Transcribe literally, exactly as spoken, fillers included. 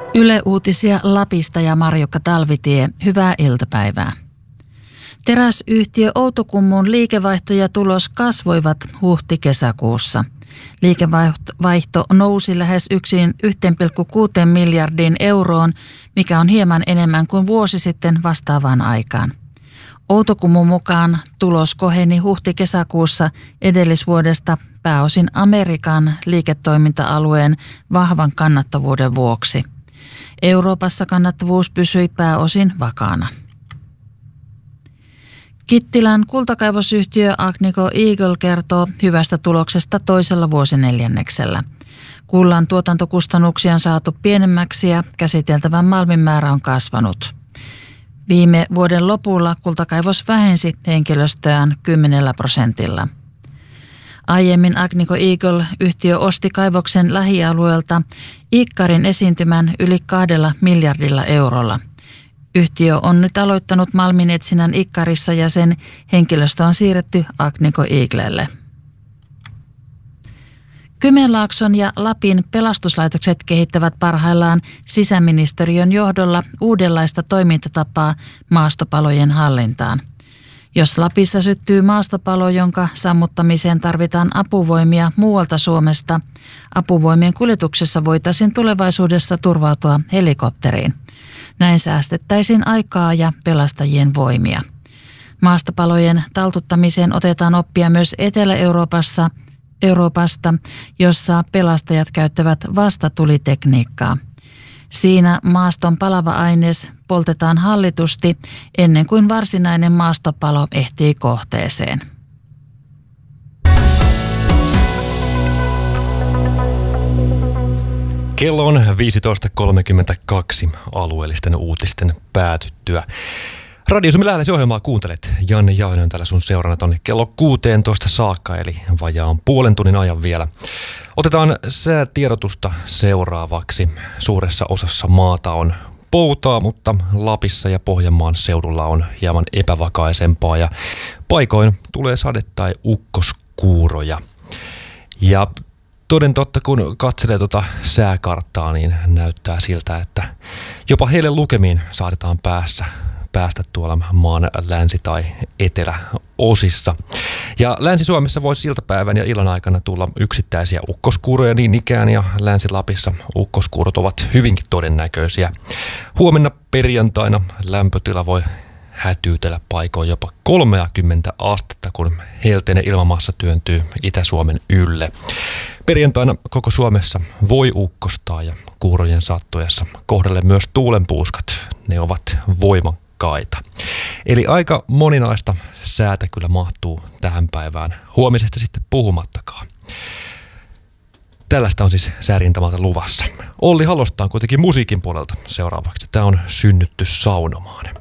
Yle Uutisia Lapista ja Marjukka Talvitie. Hyvää iltapäivää. Teräsyhtiö Outokummun liikevaihto ja tulos kasvoivat huhti-kesäkuussa. Liikevaihto nousi lähes yksi pilkku kuusi miljardiin euroon, mikä on hieman enemmän kuin vuosi sitten vastaavaan aikaan. Outokummun mukaan tulos koheni huhti-kesäkuussa edellisvuodesta pääosin Amerikan liiketoiminta-alueen vahvan kannattavuuden vuoksi. Euroopassa kannattavuus pysyi pääosin vakaana. Kittilän kultakaivosyhtiö Agnico Eagle kertoo hyvästä tuloksesta toisella vuosineljänneksellä. Kullan tuotantokustannuksia on saatu pienemmäksi ja käsiteltävän malmin määrä on kasvanut. Viime vuoden lopulla kultakaivos vähensi henkilöstöään kymmenellä prosentilla. Aiemmin Agnico Eagle-yhtiö osti kaivoksen lähialueelta Ikkarin esiintymän yli kahdella miljardilla eurolla. Yhtiö on nyt aloittanut malminetsinnän Ikkarissa ja sen henkilöstö on siirretty Agnico Eaglelle. Kymenlaakson ja Lapin pelastuslaitokset kehittävät parhaillaan sisäministeriön johdolla uudenlaista toimintatapaa maastopalojen hallintaan. Jos Lapissa syttyy maastopalo, jonka sammuttamiseen tarvitaan apuvoimia muualta Suomesta, apuvoimien kuljetuksessa voitaisiin tulevaisuudessa turvautua helikopteriin. Näin säästettäisiin aikaa ja pelastajien voimia. Maastopalojen taltuttamiseen otetaan oppia myös Etelä-Euroopassa, Euroopasta, jossa pelastajat käyttävät vastatulitekniikkaa. Siinä maaston palava aines poltetaan hallitusti ennen kuin varsinainen maastopalo ehtii kohteeseen. Kello on viisitoista kolmekymmentäkaksi alueellisten uutisten päätyttyä. Radio Suomi Lähdessä ohjelmaa kuuntelet. Janne Jauhinen on täällä sun seurana tonne kello kuusitoista saakka, eli vajaan puolen tunnin ajan vielä. Otetaan säätiedotusta seuraavaksi. Suuressa osassa maata on poutaa, mutta Lapissa ja Pohjanmaan seudulla on hieman epävakaisempaa ja paikoin tulee sade- tai ukkoskuuroja. Ja toden totta, kun katselee tuota sääkarttaa, niin näyttää siltä, että jopa heille lukemiin saatetaan päässä, päästä tuolla maan länsi- tai eteläosissa. Ja Länsi-Suomessa voisi iltapäivän ja illan aikana tulla yksittäisiä ukkoskuuroja niin ikään, ja Länsi-Lapissa ukkoskuurot ovat hyvinkin todennäköisiä. Huomenna perjantaina lämpötila voi hätyytellä paikoin jopa kolmekymmentä astetta, kun helteinen ilmamassa työntyy Itä-Suomen ylle. Perjantaina koko Suomessa voi ukkostaa ja kuurojen sattuessa kohdalle myös tuulenpuuskat. Ne ovat voimakkaita. Eli aika moninaista säätä kyllä mahtuu tähän päivään. Huomisesta sitten puhumattakaan. Tällaista on siis säärintamalta luvassa. Olli Halosta on kuitenkin musiikin puolelta seuraavaksi. Tämä on Synnytty saunomaan.